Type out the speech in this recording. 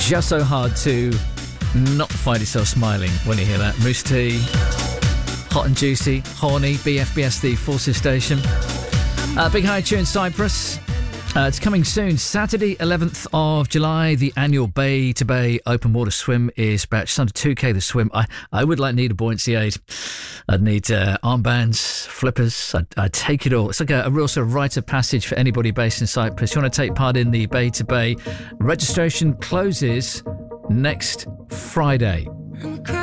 just so hard to not find yourself smiling when you hear that. Moose T, Hot and Juicy, Horny, BFBS, the Forces Station. Big High Tune Cyprus. It's coming soon. Saturday, 11th of July, the annual Bay to Bay Open Water Swim is back. Just under 2k the swim. I would need a buoyancy aid. I'd need armbands, flippers. I'd take it all. It's like a real sort of rite of passage for anybody based in Cyprus. You want to take part in the Bay to Bay. Registration closes next Friday.